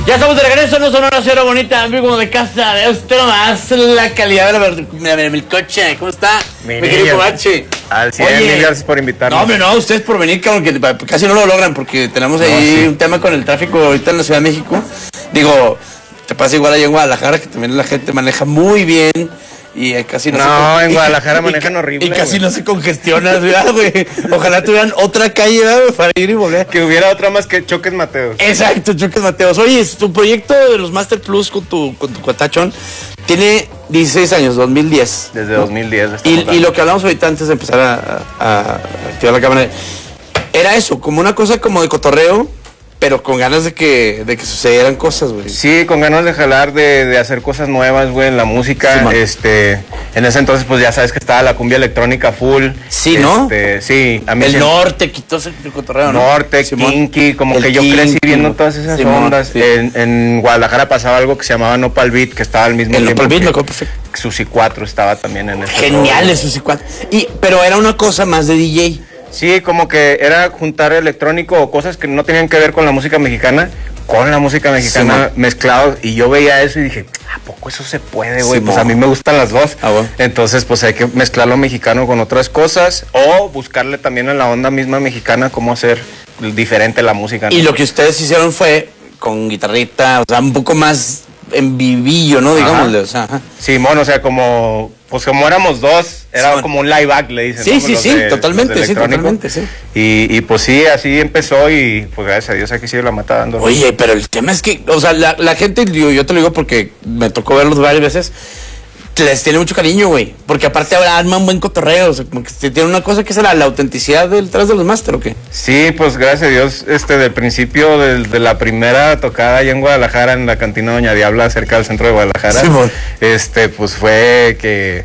Ya estamos de regreso, no Sonora Cero Bonita, amigo de casa, de usted nomás, la calidad de mi coche, ¿cómo está? Mi querido Covache. Al 100, mil gracias por invitarnos. No, hombre, no, ustedes por venir, cabrón, que casi no lo logran, porque tenemos ahí un tema con el tráfico ahorita en la Ciudad de México. Digo, te pasa igual allá en Guadalajara, que también la gente maneja muy bien. Y casi no en Guadalajara manejan horrible. Y casi no se congestiona, güey. Ojalá tuvieran otra calle, ¿verdad? Para ir y volver. Que hubiera otra más que Choques Mateos. Exacto, Choques Mateos. Oye, tu proyecto de los Master Plus con tu cuatachón tiene 16 años, 2010. Desde 2010. Y lo que hablamos ahorita antes de empezar a activar la cámara, era eso, como una cosa como de cotorreo, pero con ganas de que sucedieran cosas, güey. Sí, con ganas de jalar, de hacer cosas nuevas, güey, en la música. Sí, en ese entonces, pues ya sabes que estaba la cumbia electrónica full. Sí, ¿no? Sí, a mí el norte quitó ese cotorreo, ¿no? Norte, Kinky, como que yo crecí viendo todas esas ondas. Sí. En Guadalajara pasaba algo que se llamaba Nopal Beat, que estaba al mismo tiempo. Nopal Beat, perfecto. Susi 4 estaba también en ese. Genial, Susi 4. Pero era una cosa más de DJ. Sí, como que era juntar electrónico o cosas que no tenían que ver con la música mexicana, mezclados, y yo veía eso y dije, ¿a poco eso se puede, güey? Pues a mí me gustan las dos. Bueno. Entonces, pues hay que mezclar lo mexicano con otras cosas o buscarle también en la onda misma mexicana cómo hacer diferente la música, ¿no? Y lo que ustedes hicieron fue con guitarrita, o sea, un poco más en vivillo, ¿no? Digámosle, o sea. Ajá. Simón, o sea, como éramos dos, era como un live act, le dicen. Sí, ¿no? sí, totalmente, sí. Y pues sí, así empezó y pues gracias a Dios aquí sigue la mata dando. Oye, pero el tema es que, o sea, la gente, yo te lo digo porque me tocó verlos varias veces, les tiene mucho cariño, güey, porque aparte ahora arma un buen cotorreo, o sea, como que tiene una cosa que es la autenticidad detrás de los máster, ¿o qué? Sí, pues gracias a Dios, del principio de la primera tocada allá en Guadalajara, en la cantina Doña Diabla, cerca del centro de Guadalajara, sí, pues fue que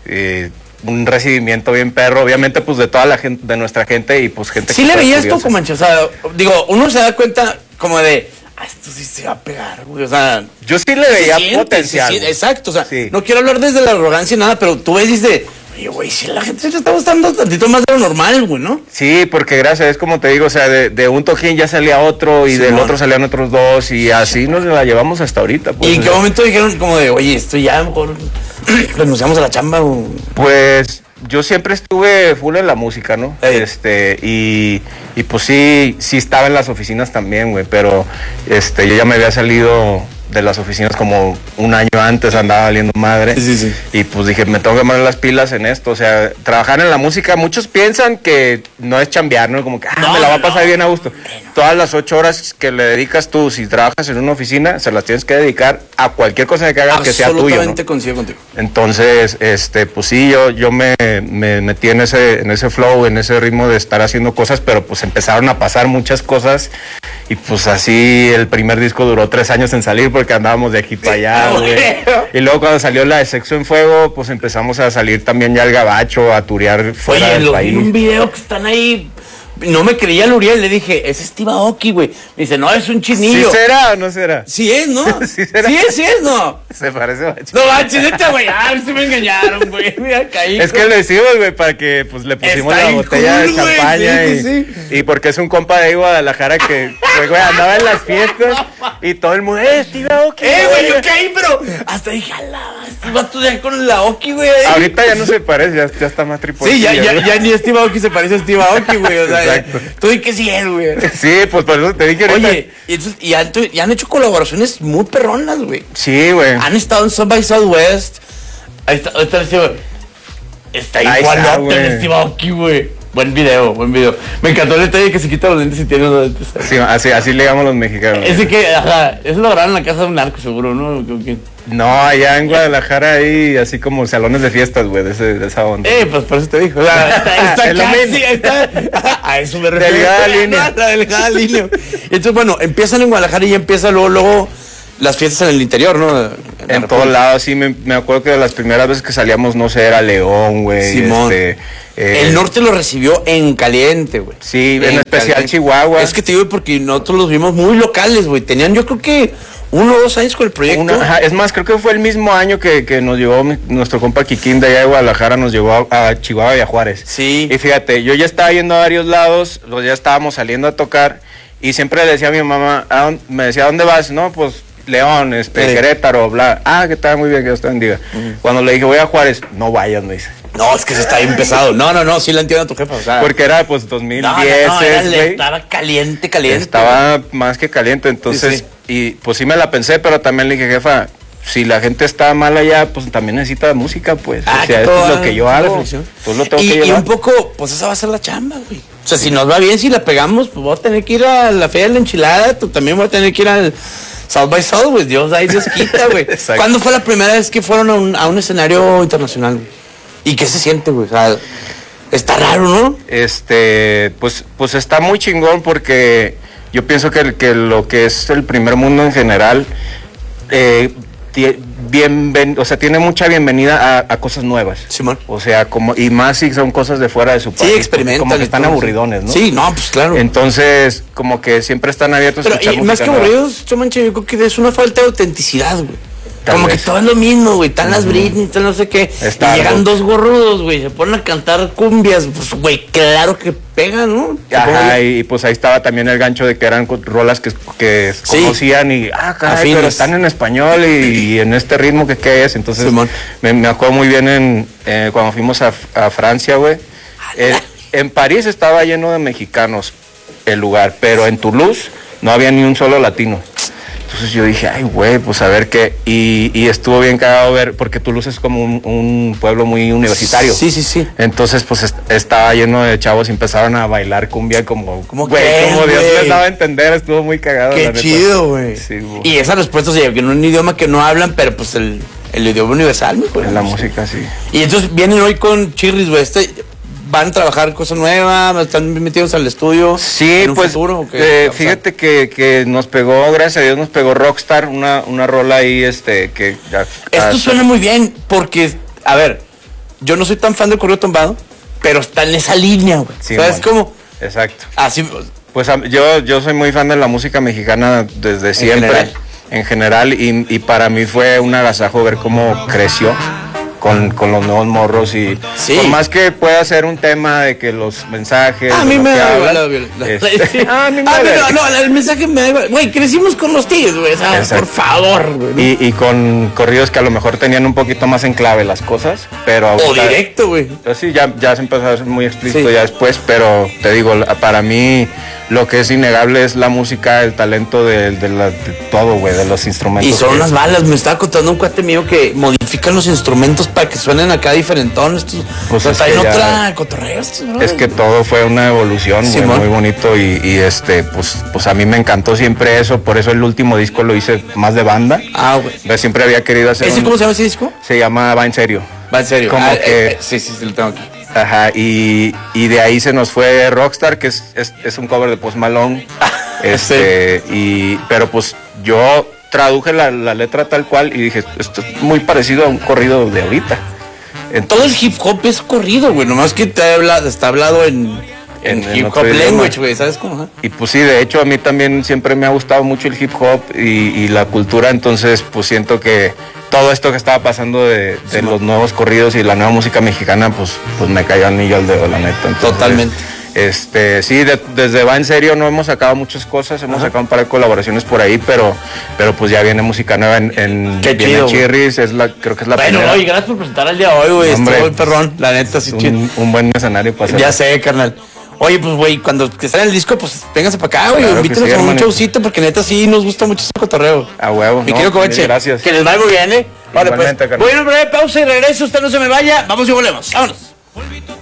un recibimiento bien perro, obviamente pues de toda la gente, de nuestra gente y pues gente. Sí, le veías tú, Comanche, o sea, digo, uno se da cuenta como de, esto sí se va a pegar, güey, o sea. Yo sí le veía potencial. Exacto, o sea, no quiero hablar desde la arrogancia y nada, pero tú ves y dices, oye, güey, si la gente se le está gustando tantito más de lo normal, güey, ¿no? Sí, porque gracias, es como te digo, o sea, de un toquín ya salía otro y del otro salían otros dos y así nos la llevamos hasta ahorita. Pues, ¿y en qué momento dijeron como de, oye, esto ya mejor renunciamos a la chamba? O... Pues yo siempre estuve full en la música, ¿no? Y pues sí estaba en las oficinas también, güey, pero yo ya me había salido de las oficinas como un año antes, andaba valiendo madre. Sí. Y pues dije, me tengo que poner las pilas en esto, o sea, trabajar en la música, muchos piensan que no es chambear, ¿no? Como que, me la va a pasar bien a gusto. Todas las 8 horas que le dedicas tú, si trabajas en una oficina, se las tienes que dedicar a cualquier cosa que hagas que sea tuyo, ¿no? Absolutamente coincido contigo. Entonces, pues sí, yo me metí en ese flow, en ese ritmo de estar haciendo cosas, pero pues empezaron a pasar muchas cosas y pues así el primer disco duró 3 años en salir porque andábamos de aquí para allá, güey. Y luego cuando salió la de Sexo en Fuego, pues empezamos a salir también ya al gabacho, a turear fuera del país. Oye, un video que están ahí. No me creía el Uriel, le dije, es Steve Aoki, güey. Me dice, no, es un chinillo. ¿Sí será o no será? Sí es, ¿no? ¿Sí será? Sí es, ¿no? Se parece a No, neta, güey. Sí me engañaron, güey. Mira, caí. Es que lo hicimos, güey, para que pues le pusimos la botella de champaña y porque es un compa de ahí Guadalajara que, güey, andaba en las fiestas y todo el mundo, Steve Aoki. Güey, yo caí, pero hasta dije, este vato ya con la Aoki, güey. Ahorita ya no se parece, ya está más tripollo. Sí, ya ni Steve Aoki se parece a Steve Aoki, güey, o sea. Exacto. Tú di que sí es, güey. Sí, pues por eso te dije ahorita. Oye, y han hecho colaboraciones muy perronas, güey. Sí, güey. Han estado en South by Southwest. Ahí está el Steve. Está igual el Steve Aoki, güey. Buen video. Me encantó el detalle que se quita los lentes y tiene los lentes. Sí, así le llamamos los mexicanos. Ese que, eso lo grabaron en la casa de un narco, seguro, ¿no? No, allá en Guadalajara hay así como salones de fiestas, güey, de esa onda. Pues por eso te dijo. O sea, está casi, a eso me refiero. La delgada línea. Entonces, bueno, empiezan en Guadalajara y empieza luego las fiestas en el interior, ¿no? En todos lados, sí, me acuerdo que de las primeras veces que salíamos, no sé, era León, güey. Simón. El norte lo recibió en caliente, güey. Sí, en especial caliente. Chihuahua. Es que te digo porque nosotros los vimos muy locales, güey. Tenían, yo creo que 1 o 2 años con el proyecto. Es más, creo que fue el mismo año que nos llevó nuestro compa Kikín de allá de Guadalajara, nos llevó a Chihuahua y a Juárez. Sí. Y fíjate, yo ya estaba yendo a varios lados, ya estábamos saliendo a tocar. Y siempre le decía a mi mamá, me decía, ¿a dónde vas? No, pues León, Querétaro, bla. Ah, que está muy bien, que Dios te bendiga. Cuando le dije, voy a Juárez, no vayas, me dice. No, es que se está bien pesado. No, sí la entiendo a tu jefa, o sea. Porque era, pues, 2010, estaba caliente. Estaba más que caliente, entonces, y pues sí me la pensé, pero también le dije, jefa, si la gente está mal allá, pues también necesita música, pues. O sea, esto es lo que yo hago. Pues lo tengo que llevar. Y un poco, pues esa va a ser la chamba, güey. O sea, si nos va bien, si la pegamos, pues voy a tener que ir a la Feria de la Enchilada, tú también voy a tener que ir al South by South, güey. Dios quita, güey. ¿Cuándo fue la primera vez que fueron a un escenario internacional, güey? ¿Y qué se siente, güey? O sea, está raro, ¿no? Pues está muy chingón porque yo pienso que lo que es el primer mundo en general, tiene mucha bienvenida a cosas nuevas. Simón. O sea, y más si son cosas de fuera de su país. Sí, experimentan. Como que están aburridones, ¿no? Sí, no, pues claro. Entonces, como que siempre están abiertos a escuchar música más que nueva. aburridos, Chomanche, yo creo que es una falta de autenticidad, güey. Como que todo es lo mismo, güey. Están las Britney, están no sé qué. Y llegan dos gorrudos, güey. Se ponen a cantar cumbias. Pues, güey, claro que pegan, ¿no? Ajá, y pues ahí estaba también el gancho de que eran rolas que conocían y, caray, pero están en español y en este ritmo que qué es. Entonces, me acuerdo muy bien cuando fuimos a Francia, güey. En París estaba lleno de mexicanos el lugar, pero en Toulouse no había ni un solo latino. Entonces yo dije, ay, güey, pues a ver qué. Y estuvo bien cagado ver, porque Toulouse es como un pueblo muy universitario. Sí. Entonces, pues estaba lleno de chavos y empezaron a bailar cumbia como Dios les daba a entender. Estuvo muy cagado. Qué chido, güey. Sí, y esa respuesta se lleva en un idioma que no hablan, pero pues el idioma universal, güey. En la música, sí. Y entonces vienen hoy con Chirris, güey. ¿Van a trabajar cosas nuevas? ¿Están metidos al estudio? Sí, pues futuro, fíjate que nos pegó, gracias a Dios, nos pegó Rockstar, una rola ahí, que... Esto suena muy bien, porque, a ver, yo no soy tan fan del corrido tumbado, pero está en esa línea, güey. Sí, ¿sabes cómo? Exacto. Así... Pues yo soy muy fan de la música mexicana desde siempre, en general, y para mí fue un agasajo ver cómo creció con los nuevos morros y por más que pueda ser un tema de que los mensajes a mí me da igual el mensaje me da igual, güey, crecimos con los Tigres, güey, por favor, güey, y con corridos que a lo mejor tenían un poquito más en clave las cosas, pero o directo, güey, sí, ya se empezó a ser muy explícito ya después, pero te digo, para mí lo que es innegable es la música, el talento de todo, güey, de los instrumentos. Y son unas balas, me estaba contando un cuate mío que modifican los instrumentos para que suenen acá diferentones. Pues está en otra cotorreo. Es que todo fue una evolución, güey, muy bonito y pues a mí me encantó siempre eso, por eso el último disco lo hice más de banda. Güey. Siempre había querido hacer ¿Cómo se llama ese disco? Se llama Va en Serio. Va en Serio. Como que... sí, lo tengo aquí. Ajá, y de ahí se nos fue Rockstar, que es un cover de Post Malone. Pero pues yo traduje la letra tal cual y dije, esto es muy parecido a un corrido de ahorita. Entonces, todo el hip hop es corrido, güey, nomás que está hablado en hip hop language, güey, ¿sabes cómo? Y pues sí, de hecho a mí también siempre me ha gustado mucho el hip hop y la cultura, entonces pues siento que todo esto que estaba pasando de los nuevos corridos y la nueva música mexicana, pues me cayó anillo al dedo, la neta. Entonces, totalmente. Sí, desde Va en Serio no hemos sacado muchas cosas, hemos sacado un par de colaboraciones por ahí, pero pues ya viene música nueva en Chirris, creo que es la primera. Bueno, gracias por presentar el día de hoy, güey, estuvo el perrón, la neta, sí, chido. Un buen escenario para hacer. Ya sé, carnal. Oye, pues, güey, cuando salga el disco, pues, vénganse para acá, güey, invítenos a un showcito, porque neta sí nos gusta mucho ese cotorreo. A huevo. Mi querido Covache, gracias. Que les vaya muy bien, Vale, pues, voy a una breve pausa y regreso, usted no se me vaya, vamos y volvemos, vámonos.